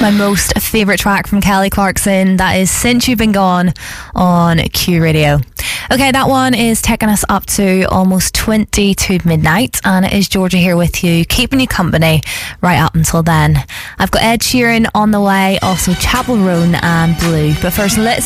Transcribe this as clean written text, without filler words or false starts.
my most favourite track from Kelly Clarkson. That is Since You've Been Gone on Q Radio. Okay, that one is taking us up to almost 20 to midnight, and it is Georgia here with you, keeping you company right up until then. I've got Ed Sheeran on the way, also Chapel Roan and Blue. But first, let's